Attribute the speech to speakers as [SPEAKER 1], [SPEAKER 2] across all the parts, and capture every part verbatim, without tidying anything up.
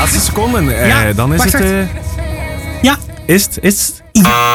[SPEAKER 1] Laatste seconden. Uh,
[SPEAKER 2] Ja,
[SPEAKER 1] dan is
[SPEAKER 2] wacht,
[SPEAKER 1] het...
[SPEAKER 2] wacht.
[SPEAKER 1] Uh,
[SPEAKER 2] Ja.
[SPEAKER 1] Is het? Is het?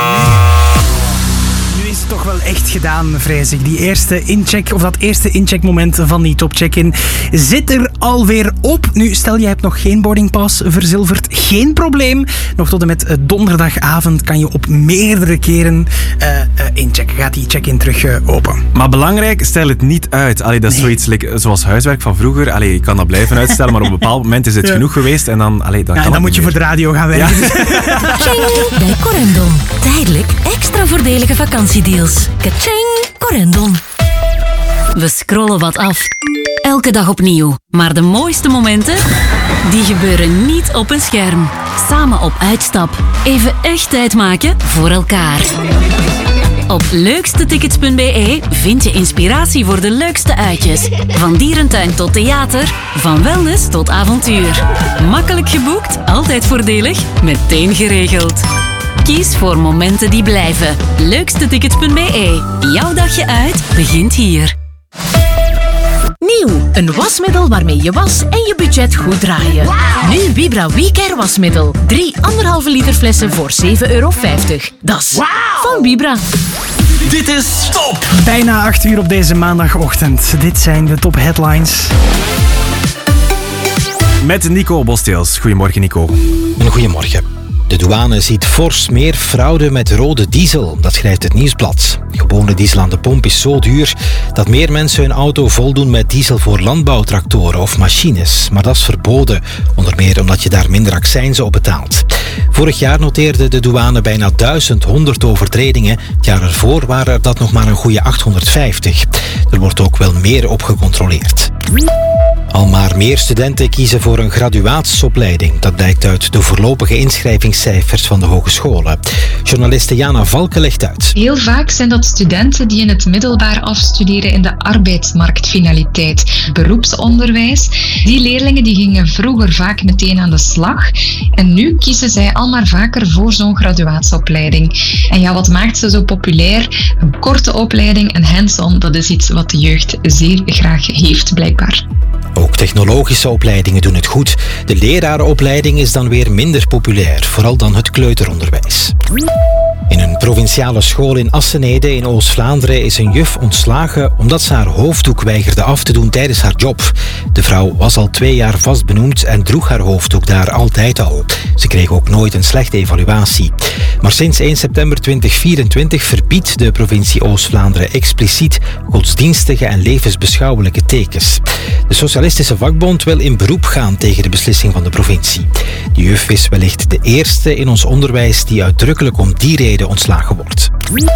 [SPEAKER 2] Nu is het toch wel echt gedaan, vrees ik. Die eerste incheck, of dat eerste incheckmoment van die top check-in zit er alweer op. Nu, stel je hebt nog geen boardingpass verzilverd, geen probleem. Nog tot en met donderdagavond kan je op meerdere keren uh, uh, inchecken. Gaat die check-in terug uh, open.
[SPEAKER 1] Maar belangrijk, stel het niet uit. Allee, dat is nee. zoiets like, zoals huiswerk van vroeger. Allee, je kan dat blijven uitstellen, maar op een bepaald moment is het ja. genoeg geweest. En dan, allee, dan,
[SPEAKER 2] ja,
[SPEAKER 1] kan
[SPEAKER 2] dan moet je
[SPEAKER 1] meer.
[SPEAKER 2] voor de radio gaan werken.
[SPEAKER 3] Ja. Bij Corendon. Tijdelijk extra voordelige vakantiedeals. Kaching, Corendon. We scrollen wat af. Elke dag opnieuw. Maar de mooiste momenten, die gebeuren niet op een scherm. Samen op uitstap. Even echt tijd maken voor elkaar. Op leukstetickets punt b e vind je inspiratie voor de leukste uitjes. Van dierentuin tot theater, van wellness tot avontuur. Makkelijk geboekt, altijd voordelig, meteen geregeld. Kies voor momenten die blijven. leukstetickets punt b e. Jouw dagje uit begint hier.
[SPEAKER 4] Nieuw, een wasmiddel waarmee je was en je budget goed draaien. Wow. Nu Vibra WeCare wasmiddel. Drie anderhalve liter flessen voor zeven euro vijftig. Dat is wow. van Vibra.
[SPEAKER 5] Dit is top!
[SPEAKER 2] Bijna acht uur op deze maandagochtend. Dit zijn de top headlines.
[SPEAKER 1] Met Nico Bosteels. Goedemorgen, Nico.
[SPEAKER 6] Een goedemorgen. De douane ziet fors meer fraude met rode diesel. Dat schrijft het Nieuwsblad. Gewone diesel aan de pomp is zo duur dat meer mensen hun auto voldoen met diesel voor landbouwtractoren of machines. Maar dat is verboden, onder meer omdat je daar minder accijnzen op betaalt. Vorig jaar noteerde de douane bijna duizend honderd overtredingen. Het jaar ervoor waren dat nog maar een goede achthonderdvijftig. Er wordt ook wel meer op gecontroleerd. Al maar meer studenten kiezen voor een graduatieopleiding. Dat blijkt uit de voorlopige inschrijvingscijfers van de hogescholen. Journaliste Jana Valke legt uit.
[SPEAKER 7] Heel vaak zijn dat studenten die in het middelbaar afstuderen in de arbeidsmarktfinaliteit, beroepsonderwijs. Die leerlingen die gingen vroeger vaak meteen aan de slag. En nu kiezen zij al maar vaker voor zo'n graduatieopleiding. En ja, wat maakt ze zo populair? Een korte opleiding en hands-on, dat is iets wat de jeugd zeer graag heeft, blijkbaar.
[SPEAKER 6] Ook technologische opleidingen doen het goed. De lerarenopleiding is dan weer minder populair, vooral dan het kleuteronderwijs. In een provinciale school in Assenede in Oost-Vlaanderen is een juf ontslagen omdat ze haar hoofddoek weigerde af te doen tijdens haar job. De vrouw was al twee jaar vastbenoemd en droeg haar hoofddoek daar altijd al. Ze kreeg ook nooit een slechte evaluatie. Maar sinds één september tweeduizend vierentwintig verbiedt de provincie Oost-Vlaanderen expliciet godsdienstige en levensbeschouwelijke tekens. De Socialistische Vakbond wil in beroep gaan tegen de beslissing van de provincie. De juf is wellicht de eerste in ons onderwijs die uitdrukkelijk om die reden ontslagen wordt.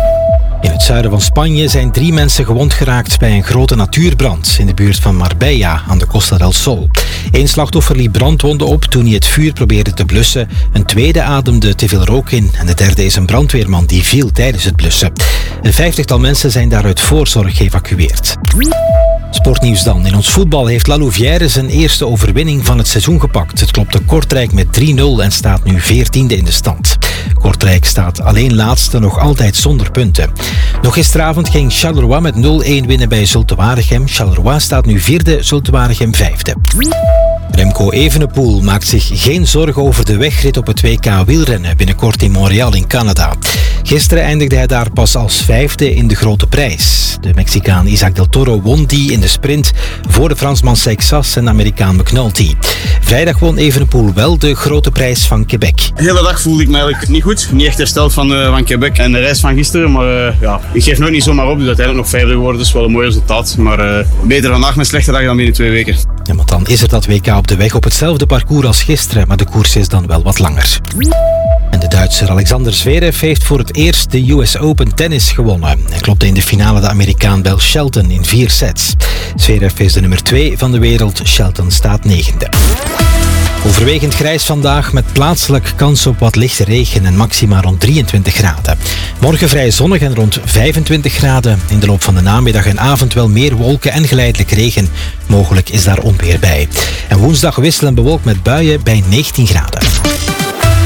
[SPEAKER 6] In het zuiden van Spanje zijn drie mensen gewond geraakt bij een grote natuurbrand in de buurt van Marbella aan de Costa del Sol. Eén slachtoffer liep brandwonden op toen hij het vuur probeerde te blussen. Een tweede ademde te veel rook in en de derde is een brandweerman die viel tijdens het blussen. Een vijftigtal mensen zijn daar uit voorzorg geëvacueerd. Sportnieuws dan. In ons voetbal heeft La Louvière zijn eerste overwinning van het seizoen gepakt. Het klopte Kortrijk met drie nul en staat nu veertiende in de stand. Kortrijk staat alleen laatste, nog altijd zonder punten. Nog gisteravond ging Charleroi met nul-één winnen bij Zulte Waregem. Charleroi staat nu vierde, Zulte Waregem vijfde. Remco Evenepoel maakt zich geen zorgen over de wegrit op het W K wielrennen binnenkort in Montreal in Canada. Gisteren eindigde hij daar pas als vijfde in de grote prijs. De Mexicaan Isaac del Toro won die in de sprint voor de Fransman Seixas en de Amerikaan McNulty. Vrijdag won Evenepoel wel de grote prijs van Quebec.
[SPEAKER 8] De hele dag voelde ik me eigenlijk niet goed. Niet echt hersteld van, uh, van Quebec en de reis van gisteren. Maar uh, ja, ik geef nooit niet zomaar op. Dus uiteindelijk nog vijfde geworden. Dus wel een mooi resultaat. Maar uh, beter vandaag met slechte dag dan binnen twee weken.
[SPEAKER 6] Ja, want dan is er dat W K op de weg op hetzelfde parcours als gisteren. Maar de koers is dan wel wat langer. En de Duitser Alexander Zverev heeft voor het eerst de U S Open tennis gewonnen. Hij klopte in de finale de Amerikaan Bell Shelton in vier sets. Zverev is de nummer twee van de wereld. Shelton staat negende. Overwegend grijs vandaag met plaatselijk kans op wat lichte regen en maxima rond drieëntwintig graden. Morgen vrij zonnig en rond vijfentwintig graden. In de loop van de namiddag en avond wel meer wolken en geleidelijk regen. Mogelijk is daar onweer bij. En woensdag wisselen bewolkt met buien bij negentien graden.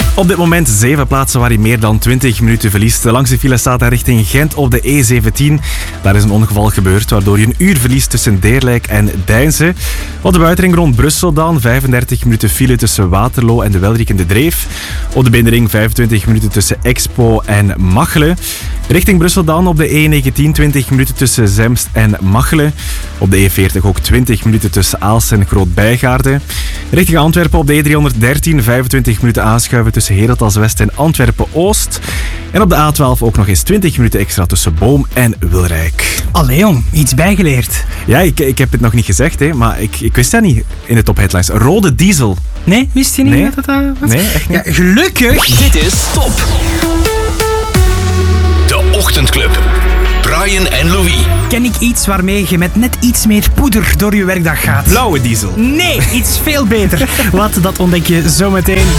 [SPEAKER 1] Op dit moment zeven plaatsen waar hij meer dan twintig minuten verliest. De langste file staat daar richting Gent op de E zeventien. Daar is een ongeval gebeurd, waardoor je een uur verliest tussen Deerlijk en Deinze. Op de buitenring rond Brussel dan vijfendertig minuten file tussen Waterloo en de Welriekende Dreef. Op de binnenring vijfentwintig minuten tussen Expo en Machelen. Richting Brussel dan op de E negentien twintig minuten tussen Zemst en Machelen. Op de E veertig ook twintig minuten tussen Aalst en Groot-Bijgaarde. Richting Antwerpen op de E driehonderddertien vijfentwintig minuten aanschuiven tussen Herentals West en Antwerpen-Oost. En op de A twaalf ook nog eens twintig minuten extra tussen Boom en Wilrijk.
[SPEAKER 2] Allee jong, iets bijgeleerd.
[SPEAKER 1] Ja, ik, ik heb het nog niet gezegd, hè, maar ik, ik wist dat niet in de top headlines. Rode diesel.
[SPEAKER 2] Nee, wist je niet
[SPEAKER 1] Nee.
[SPEAKER 2] dat het dat was?
[SPEAKER 1] Nee, echt niet.
[SPEAKER 2] Ja, gelukkig.
[SPEAKER 5] Dit is Top. De Ochtendclub. Brian en Louis.
[SPEAKER 2] Ken ik iets waarmee je met net iets meer poeder door je werkdag gaat?
[SPEAKER 1] Blauwe diesel.
[SPEAKER 2] Nee, iets veel beter. Wat, dat ontdek je zometeen.